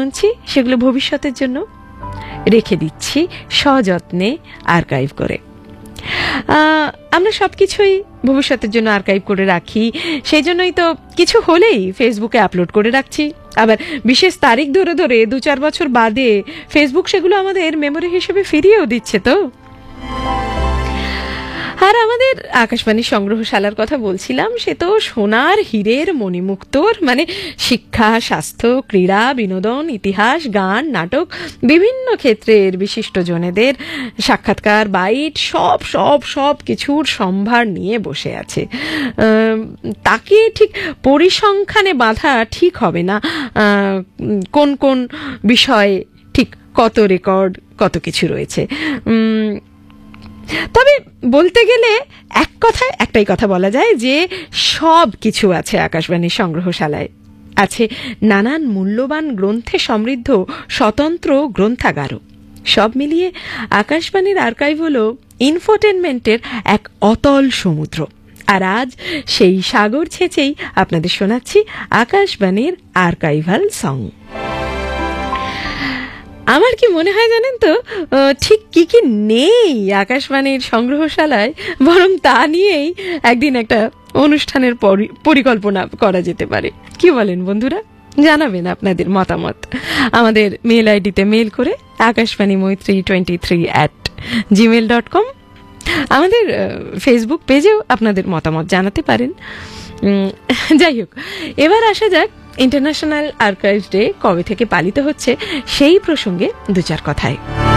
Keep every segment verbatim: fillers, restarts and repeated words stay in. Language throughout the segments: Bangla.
শুনছি সেগুলো ভবিষ্যতের জন্য রেখে দিচ্ছি সযত্নে আর্কাইভ করে। আমরা সবকিছুই ভবিষ্যতের জন্য আর্কাইভ করে রাখি, সেই জন্যই তো কিছু হলেই ফেসবুকে আপলোড করে রাখছি। আবার বিশেষ তারিখ ধরে ধরে দু চার বছর বাদে ফেসবুক সেগুলো আমাদের মেমোরি হিসেবে ফিরিয়েও দিচ্ছে। তো আর আমাদের আকাশবাণী সংগ্রহশালার কথা বলছিলাম, সে তো সোনার হীরের মণিমুক্তর, মানে শিক্ষা, স্বাস্থ্য, ক্রীড়া, বিনোদন, ইতিহাস, গান, নাটক, বিভিন্ন ক্ষেত্রের বিশিষ্টজনেদের সাক্ষাৎকার, বাইট, সব সব সব কিছুর সম্ভার নিয়ে বসে আছে। তাকে ঠিক পরিসংখ্যানে বাঁধা ঠিক হবে না কোন কোন বিষয়ে ঠিক কত রেকর্ড, কত কিছু রয়েছে। তবে বলতে গেলে এক কথায় একটাই কথা বলা যায় যে সব কিছু আছে আকাশবাণীর সংগ্রহশালায়। আছে নানান মূল্যবান গ্রন্থে সমৃদ্ধ স্বতন্ত্র গ্রন্থাগারও। সব মিলিয়ে আকাশবাণীর আর্কাইভ হলো ইনফোটেনমেন্টের এক অতল সমুদ্র। আর আজ সেই সাগর ছেঁচেই আপনাদের শোনাচ্ছি আকাশবাণীর আর্কাইভাল সং। আমার কি মনে হয় জানেন তো, ঠিক কি কি নেই আকাশবাণীর সংগ্রহশালায়, বরং তা নিয়েই একদিন একটা অনুষ্ঠানের পরিকল্পনা করা যেতে পারে। কি বলেন বন্ধুরা? জানাবেন আপনাদের মতামত আমাদের মেল আইডিতে মেল করে আকাশবাণী মৈত্রী twenty three at Gmail dot com. আমাদের ফেসবুক পেজেও আপনাদের মতামত জানাতে পারেন। যাই হোক, এবার আসা যাক ইন্টারন্যাশনাল আর্কাইভস ডে কবে থেকে পালিত হচ্ছে সেই প্রসঙ্গে দু চার কথায়।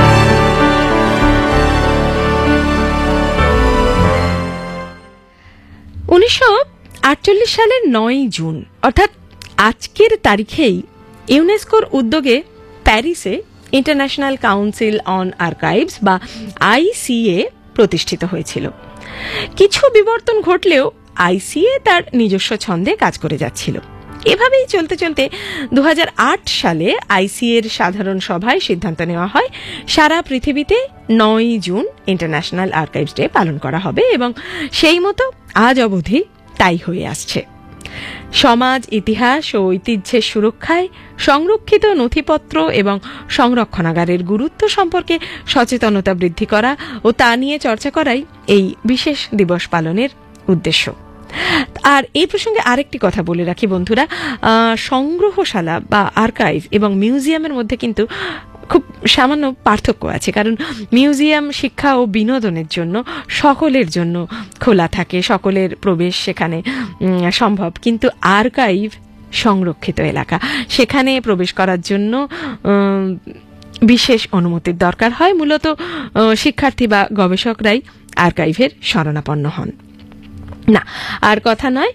উনিশশো আটচল্লিশ সালের নয় জুন অর্থাৎ আজকের তারিখেই ইউনেস্কোর উদ্যোগে প্যারিসে ইন্টারন্যাশনাল কাউন্সিল অন আর্কাইভস বা আইসিএ প্রতিষ্ঠিত হয়েছিল। কিছু বিবর্তন ঘটলেও আইসিএ তার নিজস্ব ছন্দে কাজ করে যাচ্ছিল। এভাবেই চলতে চলতে দু হাজার আট সালে আইসিএর সাধারণ সভায় সিদ্ধান্ত নেওয়া হয় সারা পৃথিবীতে নয় জুন ইন্টারন্যাশনাল আর্কাইভস ডে পালন করা হবে, এবং সেই মতো আজ অবধি তাই হয়ে আসছে। সমাজ, ইতিহাস ও ঐতিহ্যের সুরক্ষায় সংরক্ষিত নথিপত্র এবং সংরক্ষণাগারের গুরুত্ব সম্পর্কে সচেতনতা বৃদ্ধি করা ও তা নিয়ে চর্চা করাই এই বিশেষ দিবস পালনের উদ্দেশ্য। আর এই প্রসঙ্গে আরেকটি কথা বলে রাখি বন্ধুরা, সংগ্রহশালা বা আর্কাইভ এবং মিউজিয়ামের মধ্যে কিন্তু খুব সামান্য পার্থক্য আছে। কারণ মিউজিয়াম শিক্ষা ও বিনোদনের জন্য সকলের জন্য খোলা থাকে, সকলের প্রবেশ সেখানে সম্ভব, কিন্তু আর্কাইভ সংরক্ষিত এলাকা, সেখানে প্রবেশ করার জন্য বিশেষ অনুমতির দরকার হয়। মূলত শিক্ষার্থী বা গবেষকরাই আর্কাইভের শরণাপন্ন হন। না, আর কথা নয়,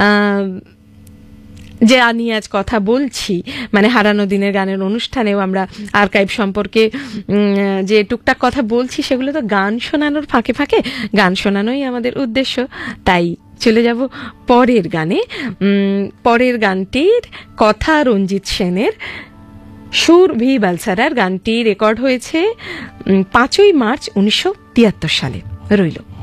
যে আমি আজ কথা বলছি, মানে হারানো দিনের গানের অনুষ্ঠানেও আমরা আর্কাইভ সম্পর্কে যে টুকটাক কথা বলছি, সেগুলো তো গান শোনানোর ফাঁকে ফাঁকে গান শোনানোই আমাদের উদ্দেশ্য। তাই চলে যাব পরের গানে। পরের গানটির কথা রঞ্জিত সেনের, সুর ভি বালসারার। গানটি রেকর্ড হয়েছে পাঁচই মার্চ উনিশশো তিয়াত্তর সালে। রইল।